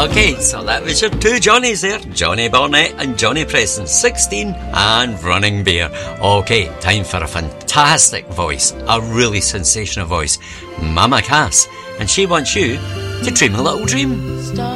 Okay, so that was your two Johnnies there, Johnny Barnett and Johnny Preston, 16 and running beer. Okay, time for a fantastic voice, a really sensational voice, Mama Cass, and she wants you to dream a little dream.